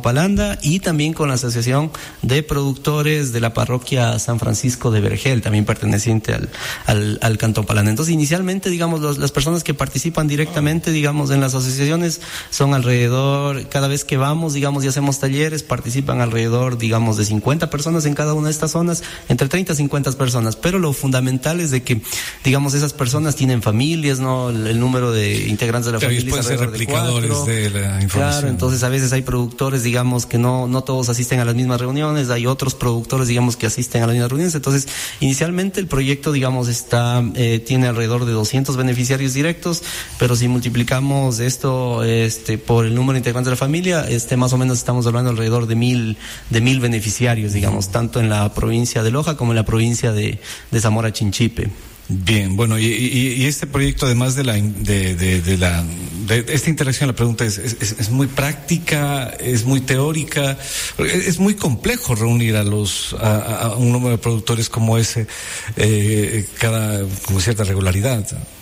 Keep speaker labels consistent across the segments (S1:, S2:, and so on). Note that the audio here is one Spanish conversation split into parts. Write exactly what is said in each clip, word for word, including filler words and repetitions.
S1: Palanda y también con la Asociación de Productores de la Parroquia San Francisco de Vergel, también perteneciente al, al, al Cantón Palanda. Entonces, inicialmente, digamos, los, las personas que participan directamente, digamos, en las asociaciones son alrededor, cada vez que vamos, digamos, y hacemos talleres, participan alrededor, digamos, de cincuenta personas en cada una de estas zonas, entre treinta a cincuenta personas, pero lo fundamental es de que, digamos, esas personas tienen familias, ¿no? El, el número de integrantes de la
S2: claro,
S1: familia
S2: pueden ser replicadores de, de la información.
S1: Claro, entonces a veces hay productores, digamos, que no, no todos asisten a las mismas reuniones, hay otros productores, digamos, que asisten a las mismas reuniones. Entonces, inicialmente el proyecto, digamos, está, eh, tiene alrededor de doscientos beneficiarios directos, pero si multiplicamos esto, este, por el número de integrantes de la familia, este, más o menos estamos hablando alrededor de mil, de mil beneficiarios, digamos, tanto en la provincia de Loja como en la provincia de, de Zamora Chinchipe.
S2: Bien, bueno, y, y, y este proyecto, además de la de, de, de la de esta interacción, la pregunta es, es, es muy práctica, es muy teórica, es, es muy complejo reunir a los a, a un número de productores como ese, eh, cada con cierta regularidad.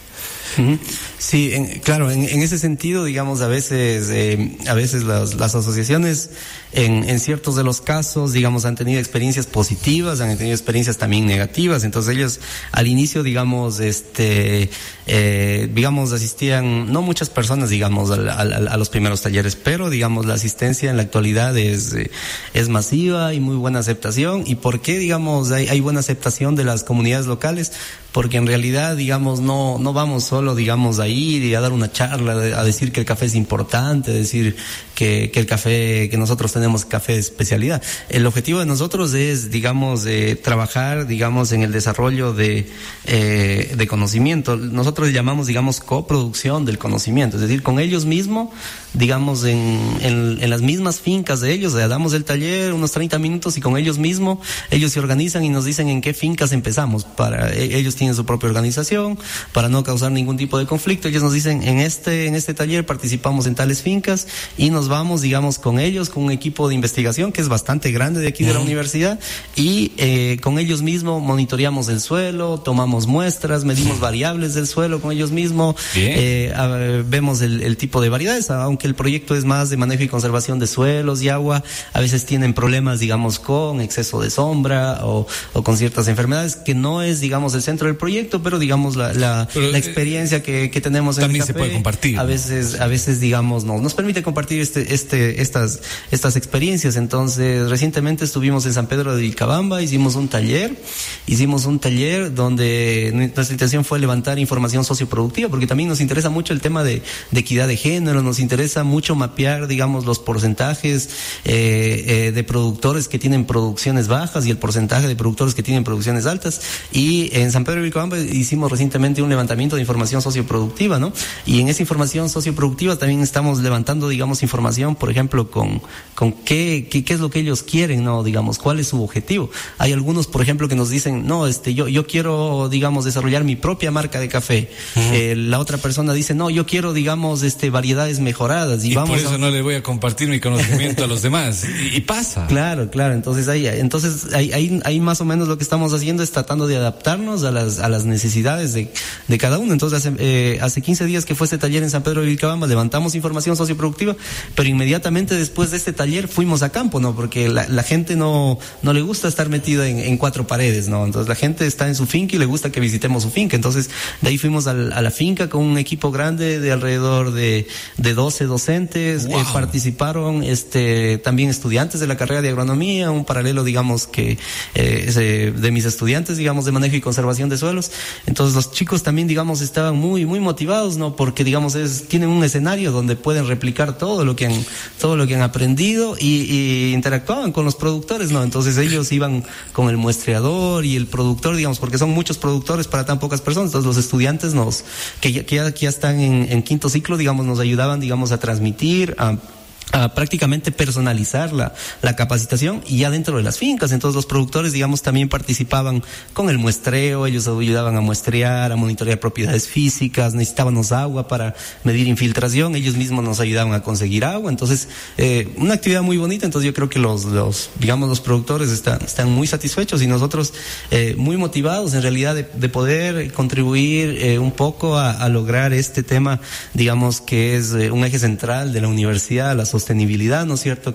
S1: Sí, en, claro, en, en ese sentido, digamos, a veces, eh, a veces las, las asociaciones, en, en ciertos de los casos, digamos, han tenido experiencias positivas, han tenido experiencias también negativas. Entonces ellos, al inicio, digamos, este, eh, digamos, asistían, no muchas personas, digamos, a, a, a los primeros talleres, pero, digamos, la asistencia en la actualidad es, eh, es masiva y muy buena aceptación. ¿Y por qué, digamos, hay, hay buena aceptación de las comunidades locales? Porque en realidad, digamos, no, no vamos solo, digamos, a ir y a dar una charla, a decir que el café es importante, decir que, que el café, que nosotros tenemos café de especialidad. El objetivo de nosotros es, digamos, eh, trabajar, digamos, en el desarrollo de, eh, de conocimiento. Nosotros llamamos, digamos, coproducción del conocimiento, es decir, con ellos mismos, digamos, en, en, en las mismas fincas de ellos, le damos el taller unos treinta minutos y con ellos mismos, ellos se organizan y nos dicen en qué fincas empezamos. Para ellos tienen su propia organización, para no causar ningún tipo de conflicto, ellos nos dicen, en este, en este taller participamos en tales fincas y nos vamos, digamos, con ellos, con un equipo de investigación que es bastante grande de aquí de la uh-huh. universidad, y eh, con ellos mismos monitoreamos el suelo, tomamos muestras, medimos variables del suelo con ellos mismos, eh, a, vemos el, el tipo de variedades, aunque el proyecto es más de manejo y conservación de suelos y agua, a veces tienen problemas, digamos, con exceso de sombra o, o con ciertas enfermedades, que no es, digamos, el centro del proyecto, pero digamos la, la, pero, la experiencia que, que tenemos en el café
S2: también se puede compartir.
S1: A veces, a veces digamos, no, nos permite compartir este, este, estas, estas experiencias. Entonces, recientemente estuvimos en San Pedro de Vilcabamba, hicimos un taller, hicimos un taller donde nuestra intención fue levantar información socioproductiva, porque también nos interesa mucho el tema de, de equidad de género, nos interesa mucho mapear, digamos, los porcentajes eh, eh, de productores que tienen producciones bajas y el porcentaje de productores que tienen producciones altas. Y en San Pedro de Vilcabamba hicimos recientemente un levantamiento de información socioproductiva, ¿no? Y en esa información socioproductiva también estamos levantando, digamos, información, por ejemplo, con, con qué, qué, qué es lo que ellos quieren, ¿no? Digamos, cuál es su objetivo. Hay algunos, por ejemplo, que nos dicen, no, este, yo, yo quiero, digamos, desarrollar mi propia marca de café. Uh-huh. Eh, la otra persona dice, no, yo quiero, digamos, este, variedades mejoradas. Y,
S2: y
S1: vamos
S2: por eso
S1: a...
S2: no le voy a compartir mi conocimiento a los demás. Y, y pasa.
S1: Claro, claro. Entonces ahí, entonces ahí, ahí, ahí más o menos lo que estamos haciendo es tratando de adaptarnos a las, a las necesidades de, de cada uno. Entonces hace, eh, hace quince días que fue este taller en San Pedro de Vilcabamba, levantamos información socioproductiva, pero inmediatamente después de este taller fuimos a campo, ¿no? Porque la, la gente no, no le gusta estar metida en, en cuatro paredes, ¿no? Entonces la gente está en su finca y le gusta que visitemos su finca. Entonces de ahí fuimos al, a la finca con un equipo grande de alrededor de, de doce docentes. Wow. Eh, participaron este, también estudiantes de la carrera de agronomía, un paralelo, digamos, que eh, es, eh, de mis estudiantes, digamos, de manejo y conservación de suelos. Entonces los chicos también, digamos, estaban muy, muy motivados, ¿no? Porque, digamos, es, tienen un escenario donde pueden replicar todo lo que han, todo lo que han aprendido y, y interactuaban con los productores, ¿no? Entonces ellos iban con el muestreador y el productor, digamos, porque son muchos productores para tan pocas personas. Entonces los estudiantes nos, que ya, que ya, que ya están en, en quinto ciclo, digamos, nos ayudaban, digamos, a transmitir, a a prácticamente personalizar la, la capacitación y ya dentro de las fincas. Entonces los productores, digamos, también participaban con el muestreo, ellos ayudaban a muestrear, a monitorear propiedades físicas, necesitábamos agua para medir infiltración, ellos mismos nos ayudaban a conseguir agua. Entonces, eh, una actividad muy bonita. Entonces yo creo que los, los digamos, los productores están, están muy satisfechos y nosotros eh, muy motivados en realidad de, de poder contribuir eh, un poco a, a lograr este tema, digamos, que es eh, un eje central de la universidad, la sostenibilidad, ¿no es cierto? Que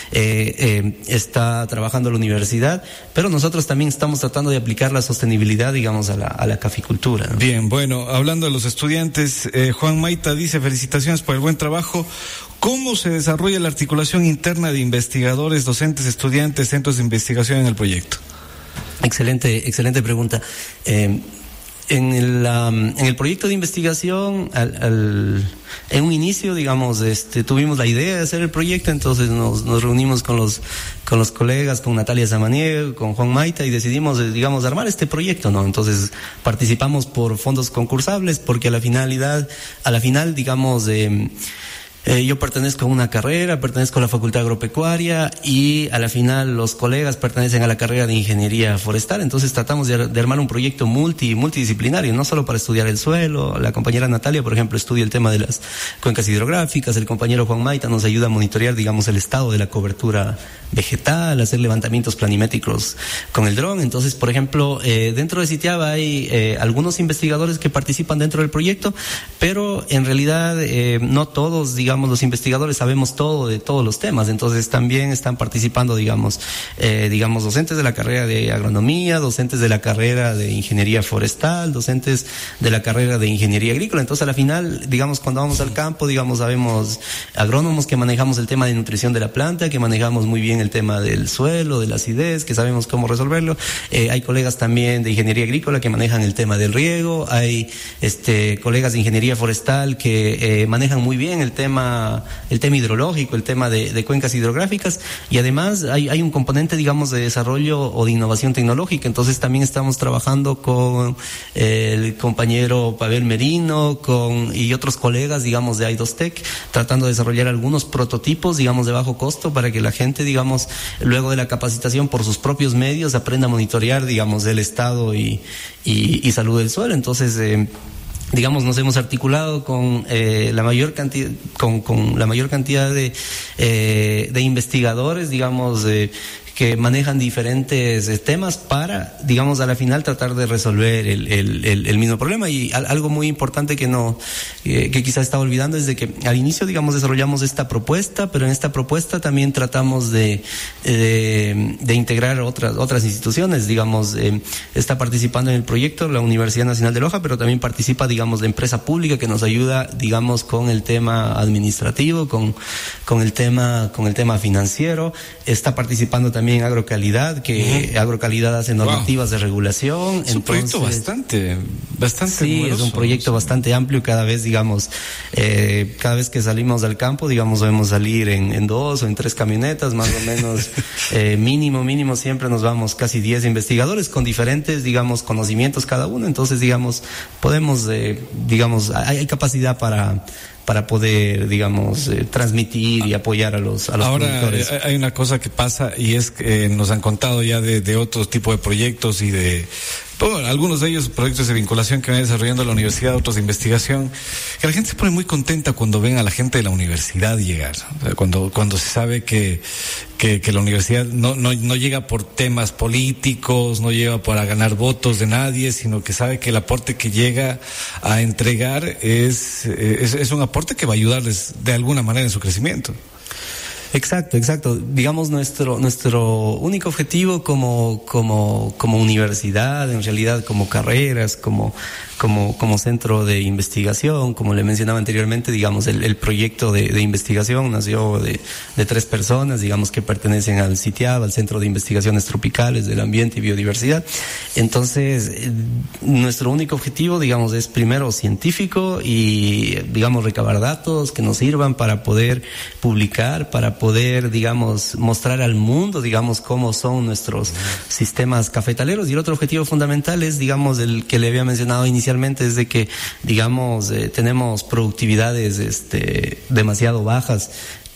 S1: eh, eh, está trabajando la universidad, pero nosotros también estamos tratando de aplicar la sostenibilidad, digamos, a la, a la caficultura, ¿no?
S2: Bien, bueno, hablando de los estudiantes, eh, Juan Maita dice: felicitaciones por el buen trabajo. ¿Cómo se desarrolla la articulación interna de investigadores, docentes, estudiantes, centros de investigación en el proyecto?
S1: Excelente, excelente pregunta. Eh, en, el, um, en el proyecto de investigación, al, al, en un inicio, digamos, este, tuvimos la idea de hacer el proyecto, entonces nos, nos reunimos con los, con los colegas, con Natalia Samaniego, con Juan Maita, y decidimos, digamos, armar este proyecto, ¿no? Entonces participamos por fondos concursables, porque a la finalidad, a la final, digamos, eh, Eh, yo pertenezco a una carrera, pertenezco a la Facultad Agropecuaria, y a la final los colegas pertenecen a la carrera de Ingeniería Forestal. Entonces tratamos de, de armar un proyecto multi, multidisciplinario, no solo para estudiar el suelo. La compañera Natalia, por ejemplo, estudia el tema de las cuencas hidrográficas. El compañero Juan Maita nos ayuda a monitorear, digamos, el estado de la cobertura vegetal, hacer levantamientos planimétricos con el dron. Entonces, por ejemplo, eh, dentro de Sitiaba hay eh, algunos investigadores que participan dentro del proyecto, pero en realidad eh, no todos, digamos, los investigadores sabemos todo de todos los temas. Entonces también están participando, digamos, eh, digamos, docentes de la carrera de agronomía, docentes de la carrera de ingeniería forestal, docentes de la carrera de ingeniería agrícola. Entonces, a la final, digamos, cuando vamos al campo, digamos, sabemos agrónomos que manejamos el tema de nutrición de la planta, que manejamos muy bien el tema del suelo, de la acidez, que sabemos cómo resolverlo. Eh, hay colegas también de ingeniería agrícola que manejan el tema del riego. Hay este colegas de ingeniería forestal que eh, manejan muy bien el tema el tema hidrológico, el tema de, de cuencas hidrográficas, y además hay, hay un componente, digamos, de desarrollo o de innovación tecnológica. Entonces también estamos trabajando con el compañero Pavel Merino con, y otros colegas, digamos, de AIDOSTEC, tratando de desarrollar algunos prototipos, digamos, de bajo costo, para que la gente, digamos, luego de la capacitación por sus propios medios, aprenda a monitorear, digamos, el estado y, y, y salud del suelo. Entonces, eh, digamos, nos hemos articulado con eh, la mayor cantidad con, con la mayor cantidad de eh, de investigadores, digamos, eh, que manejan diferentes eh, temas para, digamos, a la final tratar de resolver el, el, el, el mismo problema. Y al, algo muy importante que no, eh, que quizás estaba olvidando, es de que al inicio, digamos, desarrollamos esta propuesta, pero en esta propuesta también tratamos de, de, de integrar otras, otras instituciones. Digamos, eh, está participando en el proyecto la Universidad Nacional de Loja, pero también participa, digamos, la empresa pública que nos ayuda, digamos, con el tema administrativo, con, con el tema, con el tema financiero. Está participando también También Agrocalidad, que uh-huh. Agrocalidad hace normativas wow. de regulación.
S2: Es un Entonces, proyecto bastante, bastante
S1: sí, numeroso. Es un proyecto bastante amplio. Cada vez, digamos, eh, cada vez que salimos al campo, digamos, debemos salir en, en dos o en tres camionetas, más o menos, eh, mínimo, mínimo, siempre nos vamos casi diez investigadores con diferentes, digamos, conocimientos cada uno. Entonces, digamos, podemos, eh, digamos, hay, hay capacidad para para poder, digamos, eh, transmitir y apoyar a los, a los
S2: Ahora,
S1: productores.
S2: Ahora, hay una cosa que pasa, y es que eh, nos han contado ya de, de otro tipo de proyectos y de, bueno, algunos de ellos proyectos de vinculación que van desarrollando la universidad, otros de investigación, que la gente se pone muy contenta cuando ven a la gente de la universidad llegar, o sea, cuando, cuando se sabe que, que, que la universidad no, no, no llega por temas políticos, no llega para ganar votos de nadie, sino que sabe que el aporte que llega a entregar es, es, es un aporte que va a ayudarles de alguna manera en su crecimiento.
S1: Exacto, exacto. Digamos, nuestro nuestro único objetivo como como como universidad, en realidad como carreras, como como como centro de investigación, como le mencionaba anteriormente, digamos, el, el proyecto de, de investigación nació de, de tres personas, digamos, que pertenecen al CITIAB, al Centro de Investigaciones Tropicales del Ambiente y Biodiversidad. Entonces, eh, nuestro único objetivo, digamos, es primero científico y, digamos, recabar datos que nos sirvan para poder publicar, para poder, digamos, mostrar al mundo, digamos, cómo son nuestros sistemas cafetaleros. Y el otro objetivo fundamental es, digamos, el que le había mencionado inicialmente, es de que, digamos, eh, tenemos productividades este, demasiado bajas.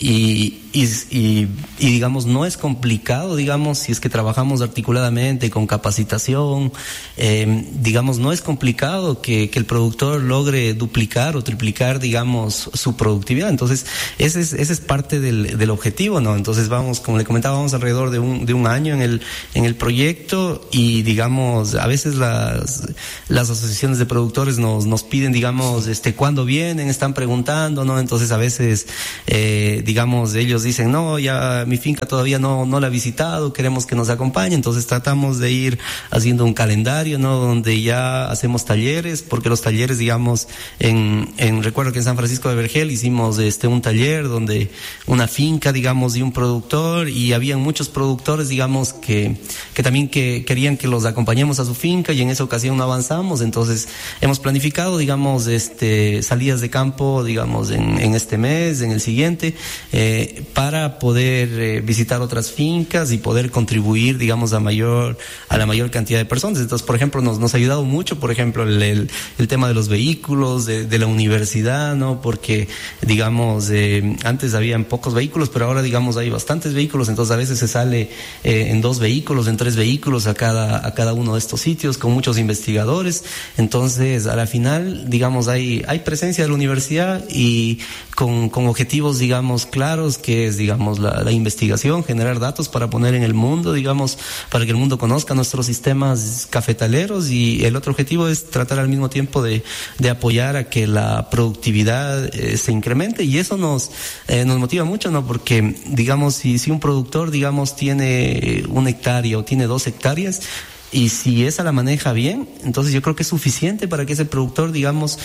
S1: Y, y, y, y digamos, no es complicado, digamos, si es que trabajamos articuladamente con capacitación, eh, digamos, no es complicado que, que el productor logre duplicar o triplicar, digamos, su productividad. Entonces, ese es, ese es parte del, del objetivo, ¿no? Entonces vamos, como le comentaba, vamos alrededor de un, de un año en el, en el proyecto, y digamos, a veces las, las asociaciones de productores nos, nos piden, digamos, este, ¿cuándo vienen? Están preguntando, ¿no? Entonces a veces, eh, digamos, ellos dicen, no, ya mi finca todavía no, no la ha visitado, queremos que nos acompañe, entonces tratamos de ir haciendo un calendario, ¿no? Donde ya hacemos talleres, porque los talleres, digamos, en, en recuerdo que en San Francisco de Vergel hicimos este un taller donde una finca, digamos, y un productor, y habían muchos productores, digamos, que, que también que querían que los acompañemos a su finca, y en esa ocasión no avanzamos, entonces hemos planificado, digamos, este, salidas de campo, digamos, en, en este mes, en el siguiente, eh, para poder eh, visitar otras fincas y poder contribuir, digamos, a mayor, a la mayor cantidad de personas. Entonces, por ejemplo, nos, nos ha ayudado mucho, por ejemplo, el, el, el tema de los vehículos, de, de la universidad, ¿no? Porque, digamos, eh, antes habían pocos vehículos, pero ahora, digamos, hay bastantes vehículos, entonces a veces se sale eh, en dos vehículos, en tres vehículos a cada, a cada uno de estos sitios, con muchos investigadores. Entonces, a la final, digamos, hay, hay presencia de la universidad y con, con objetivos, digamos, claros, que es, digamos, la, la investigación, generar datos para poner en el mundo, digamos, para que el mundo conozca nuestros sistemas cafetaleros, y el otro objetivo es tratar al mismo tiempo de, de apoyar a que la productividad eh, se incremente, y eso nos, eh, nos motiva mucho, ¿no? Porque, digamos, si, si un productor, digamos, tiene una hectárea o tiene dos hectáreas, y si esa la maneja bien, entonces yo creo que es suficiente para que ese productor, digamos,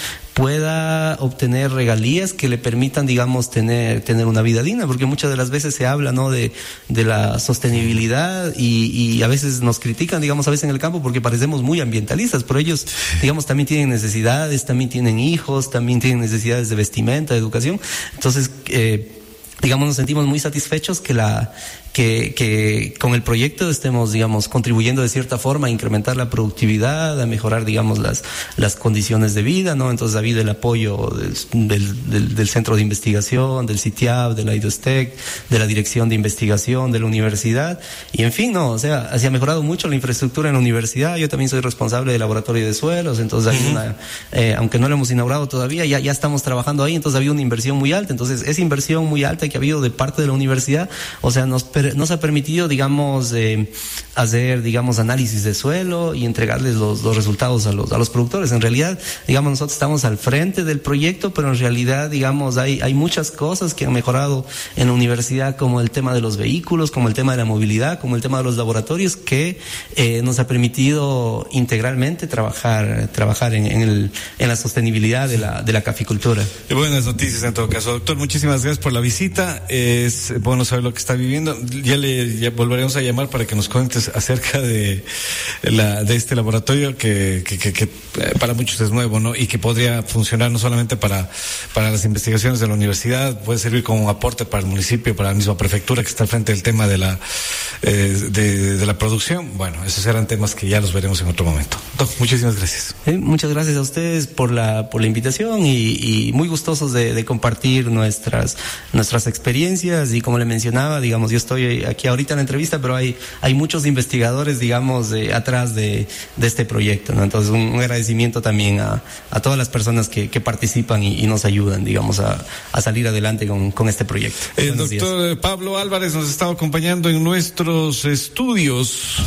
S1: pueda obtener regalías que le permitan, digamos, tener tener una vida digna, porque muchas de las veces se habla, ¿no? de de la sostenibilidad, y, y a veces nos critican, digamos, a veces en el campo porque parecemos muy ambientalistas, pero ellos, digamos, también tienen necesidades, también tienen hijos, también tienen necesidades de vestimenta, de educación. Entonces, eh, digamos, nos sentimos muy satisfechos que la que, que con el proyecto estemos, digamos, contribuyendo de cierta forma a incrementar la productividad, a mejorar, digamos, las, las condiciones de vida, ¿no? Entonces ha habido el apoyo del, del, del, del Centro de Investigación, del CITIAB, de la IDOSTEC, de la Dirección de Investigación, de la Universidad, y en fin, ¿no? O sea, se ha mejorado mucho la infraestructura en la universidad. Yo también soy responsable del laboratorio de suelos, entonces hay una, eh, aunque no lo hemos inaugurado todavía, ya, ya estamos trabajando ahí, entonces ha habido una inversión muy alta. Entonces, esa inversión muy alta que ha habido de parte de la universidad, o sea, nos per nos ha permitido, digamos, eh, hacer, digamos, análisis de suelo y entregarles los, los resultados a los, a los productores. En realidad, digamos, nosotros estamos al frente del proyecto, pero en realidad, digamos, hay, hay muchas cosas que han mejorado en la universidad, como el tema de los vehículos, como el tema de la movilidad, como el tema de los laboratorios, que eh, nos ha permitido integralmente trabajar, trabajar en, en, el, en la sostenibilidad de la, de la caficultura.
S2: Y buenas noticias en todo caso. Doctor, muchísimas gracias por la visita. Es bueno saber lo que está viviendo. Ya le ya volveremos a llamar para que nos cuentes acerca de la de este laboratorio que, que, que, que para muchos es nuevo, ¿no? Y que podría funcionar no solamente para para las investigaciones de la universidad, puede servir como un aporte para el municipio, para la misma prefectura que está al frente del tema de la eh, de, de la producción. Bueno, esos serán temas que ya los veremos en otro momento. Doc, muchísimas gracias.
S1: Sí, muchas gracias a ustedes por la por la invitación, y, y muy gustosos de, de compartir nuestras nuestras experiencias. Y como le mencionaba, digamos, yo estoy aquí ahorita en la entrevista, pero hay hay muchos investigadores, digamos, de, atrás de, de este proyecto, ¿no? Entonces, un, un agradecimiento también a, a todas las personas que, que participan y, y nos ayudan, digamos, a, a salir adelante con, con este proyecto.
S2: El doctor días. Pablo Álvarez nos está acompañando en nuestros estudios.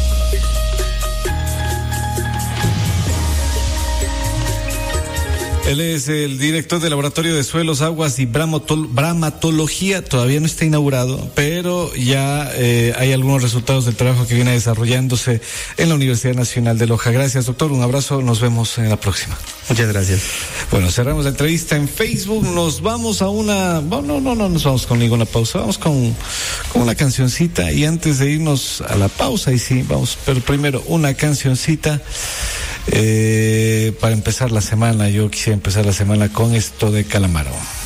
S2: Él es el director del Laboratorio de Suelos, Aguas y Bramatología. Todavía no está inaugurado, pero ya eh, hay algunos resultados del trabajo que viene desarrollándose en la Universidad Nacional de Loja. Gracias, doctor. Un abrazo. Nos vemos en la próxima.
S1: Muchas gracias.
S2: Bueno, cerramos la entrevista en Facebook. Nos vamos a una... No, no, no, no nos vamos con ninguna pausa. Vamos con, con una cancioncita. Y antes de irnos a la pausa, y sí, vamos, pero primero una cancioncita. Eh, para empezar la semana, yo quisiera empezar la semana con esto de Calamaro.